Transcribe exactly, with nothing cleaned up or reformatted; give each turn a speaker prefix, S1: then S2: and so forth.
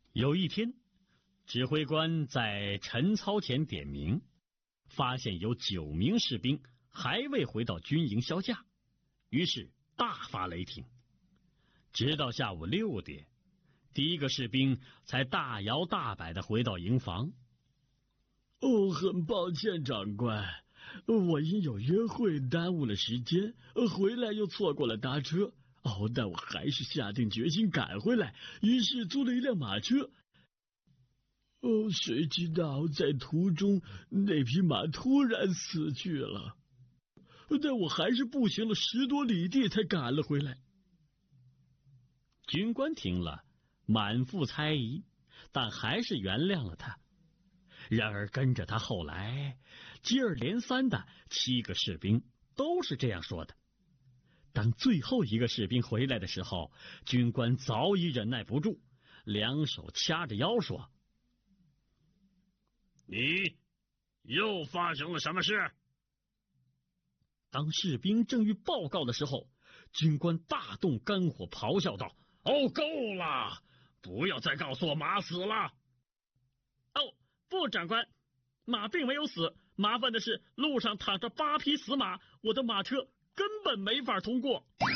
S1: 有一天，指挥官在晨操前点名，发现有九名士兵还未回到军营销假，于是大发雷霆。直到下午六点，第一个士兵才大摇大摆地回到营房。
S2: 哦，很抱歉，长官，我因有约会耽误了时间，回来又错过了搭车。哦，但我还是下定决心赶回来，于是租了一辆马车。哦，谁知道在途中那匹马突然死去了，但我还是步行了十多里地才赶了回来。
S1: 军官听了，满腹猜疑，但还是原谅了他。然而跟着他后来接二连三的七个士兵都是这样说的。当最后一个士兵回来的时候，军官早已忍耐不住，两手掐着腰说：
S3: 你又发生了什么事？
S1: 当士兵正欲报告的时候，军官大动肝火，咆哮道：
S3: 哦，够了，不要再告诉我马死了。
S4: 哦，不，长官，马并没有死，麻烦的是路上躺着八匹死马，我的马车根本没法通过。